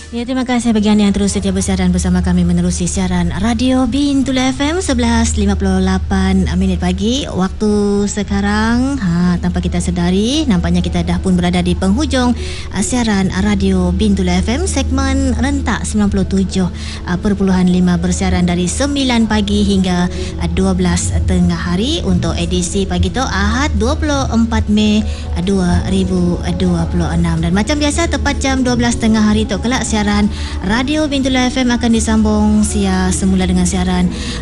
Ya, terima kasih bagi anda yang terus setia bersiaran bersama kami menerusi siaran Radio Bintulu FM 11.58 minit pagi. Waktu sekarang tanpa kita sedari nampaknya kita dah pun berada di penghujung siaran Radio Bintulu FM segmen rentak 97.5 bersiaran dari 9 pagi hingga 12 tengah hari untuk edisi pagi tu Ahad 24 Mei 2026. Dan macam biasa tepat jam 12 tengah hari tu kelak siaran Radio Bintulu FM akan disambung semula dengan siaran